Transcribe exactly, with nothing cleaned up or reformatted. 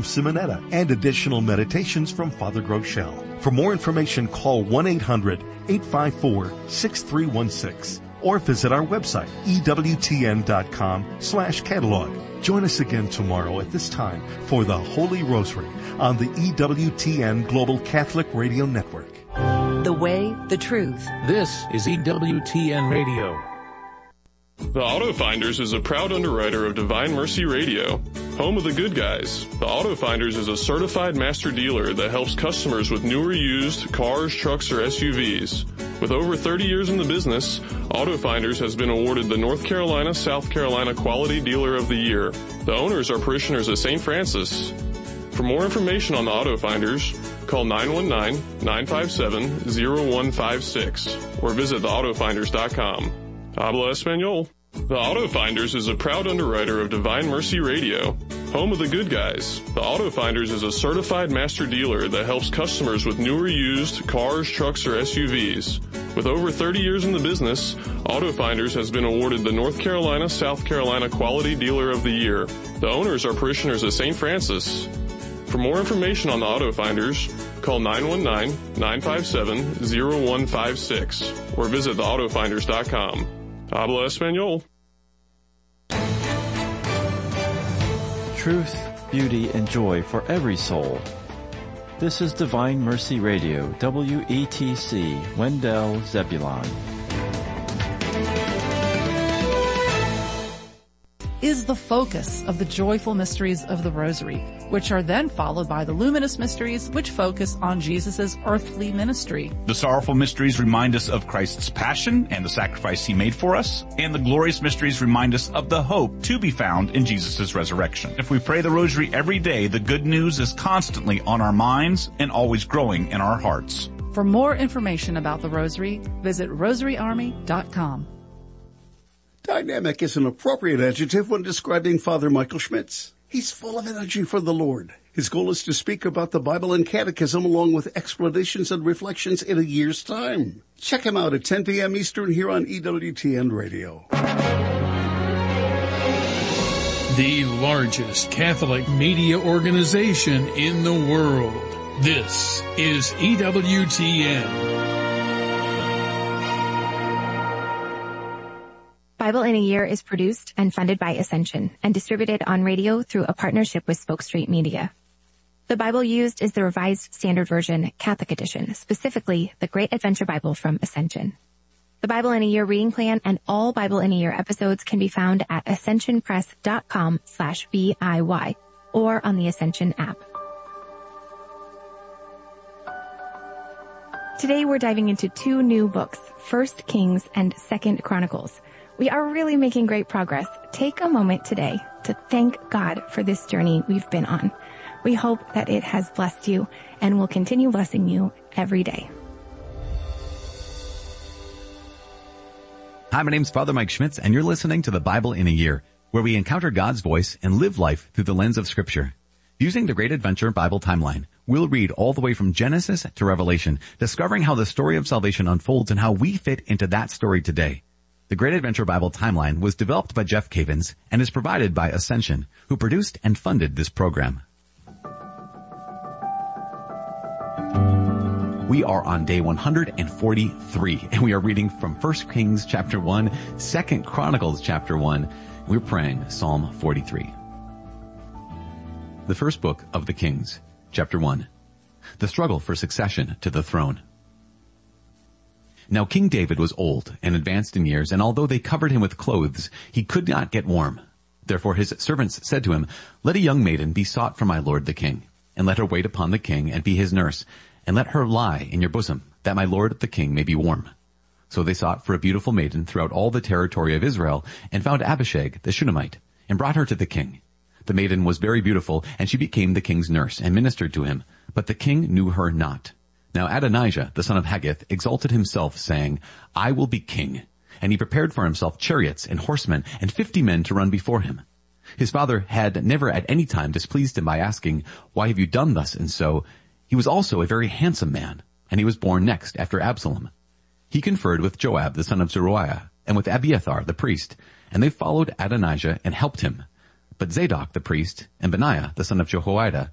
from Simonetta and additional meditations from Father Groeschel. For more information, call one eight hundred eight five four six three one six or visit our website, E W T N dot com slash catalog. Join us again tomorrow at this time for the Holy Rosary on the E W T N Global Catholic Radio Network. The way, the truth. This is E W T N Radio. The Auto Finders is a proud underwriter of Divine Mercy Radio, home of the good guys. The Auto Finders is a certified master dealer that helps customers with new or used cars, trucks, or S U Vs. With over thirty years in the business, Auto Finders has been awarded the North Carolina, South Carolina Quality Dealer of the Year. The owners are parishioners of Saint Francis. For more information on the Auto Finders, call nine one nine, nine five seven, zero one five six or visit the auto finders dot com. Habla Espanol. The Auto Finders is a proud underwriter of Divine Mercy Radio, home of the good guys. The Auto Finders is a certified master dealer that helps customers with new or used cars, trucks, or S U Vs. With over thirty years in the business, Auto Finders has been awarded the North Carolina, South Carolina Quality Dealer of the Year. The owners are parishioners of Saint Francis. For more information on the Auto Finders, call nine one nine, nine five seven, zero one five six or visit the auto finders dot com. Habla Espanol. Truth, beauty, and joy for every soul. This is Divine Mercy Radio, W E T C, Wendell, Zebulon. Is the focus of the joyful mysteries of the Rosary, which are then followed by the luminous mysteries, which focus on Jesus' earthly ministry. The sorrowful mysteries remind us of Christ's passion and the sacrifice he made for us, and the glorious mysteries remind us of the hope to be found in Jesus' resurrection. If we pray the Rosary every day, the good news is constantly on our minds and always growing in our hearts. For more information about the Rosary, visit rosary army dot com. Dynamic is an appropriate adjective when describing Father Michael Schmitz. He's full of energy for the Lord. His goal is to speak about the Bible and Catechism along with explanations and reflections in a year's time. Check him out at ten p.m. Eastern here on E W T N Radio. The largest Catholic media organization in the world. This is E W T N. Bible in a Year is produced and funded by Ascension and distributed on radio through a partnership with Spoke Street Media. The Bible used is the Revised Standard Version Catholic Edition, specifically the Great Adventure Bible from Ascension. The Bible in a Year reading plan and all Bible in a Year episodes can be found at ascensionpress.com slash BIY or on the Ascension app. Today we're diving into two new books, First Kings and Second Chronicles. We are really making great progress. Take a moment today to thank God for this journey we've been on. We hope that it has blessed you and will continue blessing you every day. Hi, my name's Father Mike Schmitz, and you're listening to the Bible in a Year, where we encounter God's voice and live life through the lens of Scripture. Using the Great Adventure Bible Timeline, we'll read all the way from Genesis to Revelation, discovering how the story of salvation unfolds and how we fit into that story today. The Great Adventure Bible Timeline was developed by Jeff Cavins and is provided by Ascension, who produced and funded this program. We are on day one hundred forty-three, and we are reading from First Kings chapter one, Second Chronicles chapter one. We're praying Psalm forty-three. The first book of the Kings, chapter one. The struggle for succession to the throne. Now King David was old and advanced in years, and although they covered him with clothes, he could not get warm. Therefore his servants said to him, "Let a young maiden be sought for my lord the king, and let her wait upon the king and be his nurse, and let her lie in your bosom, that my lord the king may be warm." So they sought for a beautiful maiden throughout all the territory of Israel, and found Abishag the Shunammite, and brought her to the king. The maiden was very beautiful, and she became the king's nurse, and ministered to him. But the king knew her not. Now Adonijah, the son of Haggith, exalted himself, saying, "I will be king." And he prepared for himself chariots and horsemen, and fifty men to run before him. His father had never at any time displeased him by asking, "Why have you done thus and so?" He was also a very handsome man, and he was born next after Absalom. He conferred with Joab, the son of Zeruiah, and with Abiathar, the priest, and they followed Adonijah and helped him. But Zadok, the priest, and Benaiah, the son of Jehoiada,